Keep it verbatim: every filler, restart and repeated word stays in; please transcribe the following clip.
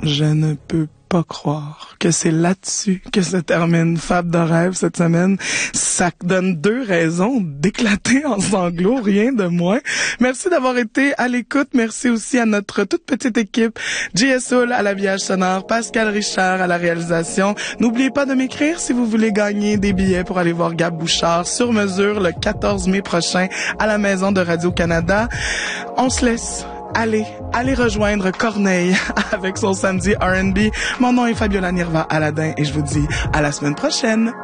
Je ne peux pas croire que c'est là-dessus que se termine Fab de rêve cette semaine. Ça donne deux raisons d'éclater en sanglots, rien de moins. Merci d'avoir été à l'écoute. Merci aussi à notre toute petite équipe. J S Hull à l'habillage sonore, Pascal Richard à la réalisation. N'oubliez pas de m'écrire si vous voulez gagner des billets pour aller voir Gab Bouchard sur mesure le quatorze mai prochain à la Maison de Radio-Canada. On se laisse. Allez, allez rejoindre Corneille avec son samedi R and B. Mon nom est Fabiola Nirva Aladin et je vous dis à la semaine prochaine.